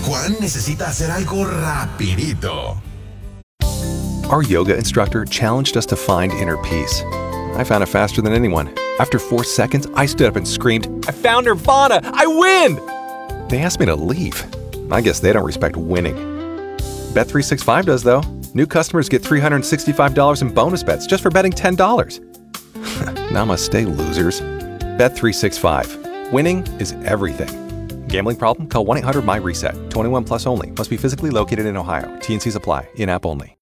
Juan necesita hacer algo rapidito. Our yoga instructor challenged us to find inner peace. I found it faster than anyone. After 4 seconds, I stood up and screamed, "I found Nirvana! I win!" They asked me to leave. I guess they don't respect winning. Bet365 does, though. New customers get $365 in bonus bets just for betting $10. Namaste, losers. Bet365. Winning is everything. Gambling problem? Call 1-800-MY-RESET. 21 plus only. Must be physically located in Ohio. T&Cs apply. In-app only.